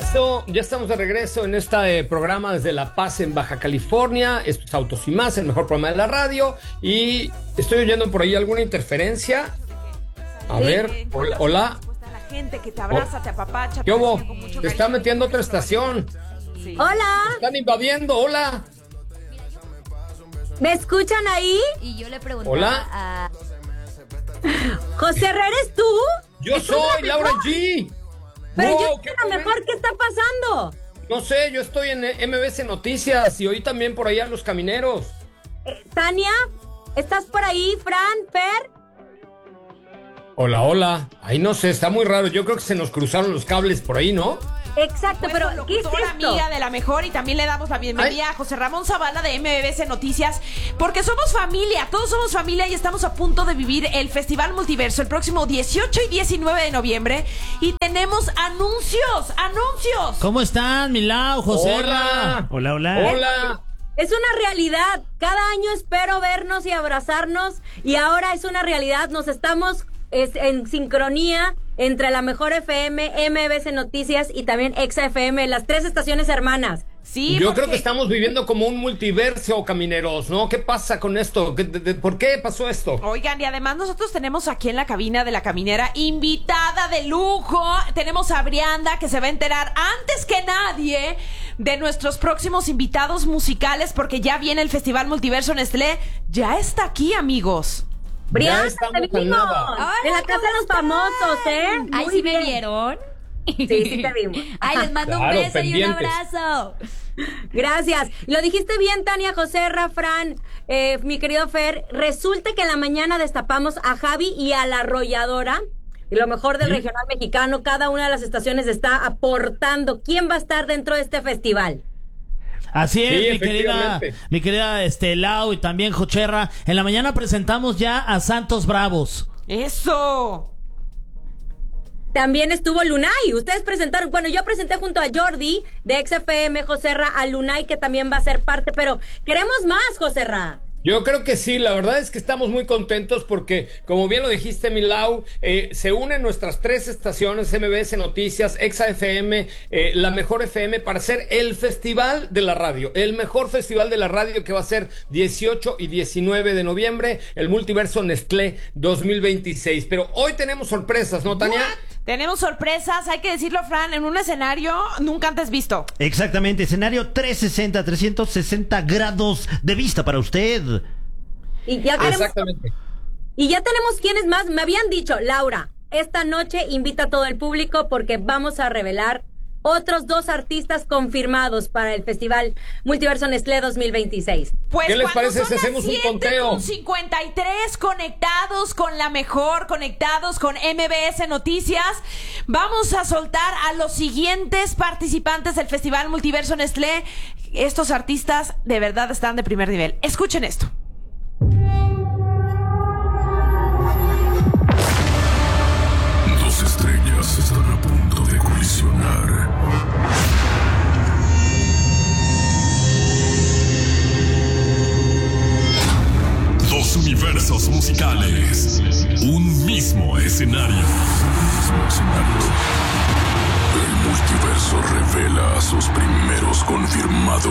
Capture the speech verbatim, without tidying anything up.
regreso, ya estamos de regreso en este eh, programa desde La Paz, en Baja California. Esto es Autos y Más, el mejor programa de la radio. Y estoy oyendo por ahí alguna interferencia. A Sí, ver, eh, hola. hola. La gente que te abraza, te apapacha. ¿Qué hubo? con mucho Te está cariño, metiendo con otra mucho estación. cariño. Sí. Hola, Están invadiendo, hola. ¿me escuchan ahí? Y yo le preguntaba Hola. a... José Herrera, ¿eres tú? Yo ¿Esto soy es la Laura mejor? G. Pero Wow, yo qué soy la momento. mejor, ¿qué está pasando? No sé, yo estoy en M B C Noticias y oí también por allá Los Camineros. Eh, Tania, ¿estás por ahí? Fran, Fer. Hola, hola. Ahí no sé, está muy raro. Yo creo que se nos cruzaron los cables por ahí, ¿no? Exacto, Pues pero con ¿qué es locutora esto? amiga de la mejor, y también le damos la bienvenida Ay. a José Ramón Zavala de M B C Noticias, porque somos familia, todos somos familia y estamos a punto de vivir el Festival Multiverso el próximo dieciocho y diecinueve de noviembre y tenemos anuncios, anuncios. ¿Cómo están, Milau, José? Hola. Hola, hola. Hola. Es una realidad. Cada año espero vernos y abrazarnos y ahora es una realidad. Nos estamos es, en sincronía entre la mejor F M, M B C Noticias y también Exa F M, las tres estaciones hermanas. Sí, Yo porque- creo que estamos viviendo como un multiverso, camineros, ¿no? ¿Qué pasa con esto? ¿Qué- de- de- ¿Por qué pasó esto? Oigan, y además nosotros tenemos aquí en la cabina de La Caminera invitada de lujo. Tenemos a Brianda, que se va a enterar antes que nadie de nuestros próximos invitados musicales, porque ya viene el Festival Multiverso Nestlé. Ya está aquí, amigos. Brianda, Ya estamos te a vimos. nada. Hola, De la casa de los famosos, ¿eh? Ay, Muy ¿sí me bien. vieron? Sí, sí te vimos. Ay, les mando Claro, un beso y un pendientes. abrazo. Gracias. Lo dijiste bien, Tania, José, Rafran, eh, mi querido Fer. Resulta que en la mañana destapamos a Javi y a la arrolladora. Y lo mejor del regional mexicano, cada una de las estaciones está aportando quién va a estar dentro de este festival. Así es, Sí, mi querida, efectivamente. mi querida este, Lau y también Jocherra. En la mañana presentamos ya a Santos Bravos. ¡Eso! También estuvo Lunay. Ustedes presentaron, bueno, yo presenté junto a Jordi de X F M, Joserra, a Lunay, que también va a ser parte, pero queremos más, Joserra. Yo creo que sí, la verdad es que estamos muy contentos porque, como bien lo dijiste, Milau, eh, se unen nuestras tres estaciones, M B S Noticias, Exa F M, eh, la mejor F M, para hacer el festival de la radio, el mejor festival de la radio, que va a ser dieciocho y diecinueve de noviembre, el Multiverso Nestlé dos mil veintiséis. Pero hoy tenemos sorpresas, ¿no, Tania? Tenemos sorpresas, hay que decirlo, Fran, en un escenario nunca antes visto. Exactamente, escenario trescientos sesenta, trescientos sesenta grados de vista para usted. Y ya queremos, Exactamente. y ya tenemos quienes más. Me habían dicho, Laura, esta noche invita a todo el público porque vamos a revelar otros dos artistas confirmados para el Festival Multiverso Nestlé dos mil veintiséis. Pues ¿Qué les cuando parece son si las hacemos un siete conteo? con cincuenta y tres conectados con la mejor, conectados con M B S Noticias, vamos a soltar a los siguientes participantes del Festival Multiverso Nestlé. Estos artistas de verdad están de primer nivel. Escuchen esto. Dos estrellas están a punto de colisionar. Dos universos musicales. Un mismo escenario. Un mismo escenario. El multiverso revela a sus primeros confirmados.